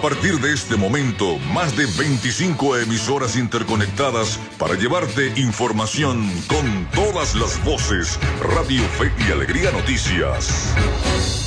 partir de este momento, más de 25 emisoras interconectadas para llevarte información con todas las voces. Radio Fe y Alegría Noticias.